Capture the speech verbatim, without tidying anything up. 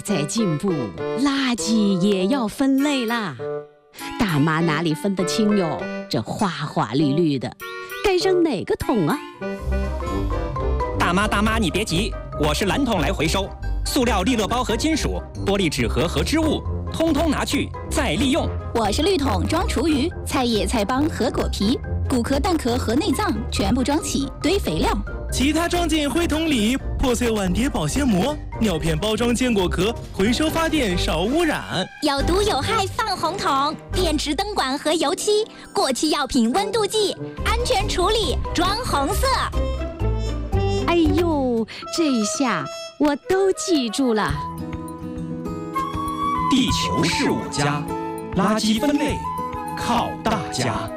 在进步，垃圾也要分类啦。大妈哪里分得清哟？这花花绿绿的，该扔哪个桶啊？ 大妈大妈，你别急，我是蓝桶来回收。塑料利乐包和金属、玻璃纸盒和织物，通通拿去再利用。 我是绿桶装厨余，菜叶、菜帮和果皮，骨壳、蛋壳和内脏全部装起堆肥料。 其他装进灰桶里，破碎碗碟保鲜膜，尿片包装坚果壳，回收发电少污染。 有毒有害放红桶，电池灯管和油漆，过期药品温度计，安全处理装红色。 哎呦，这下我都记住了。 地球是我家，垃圾分类靠大家。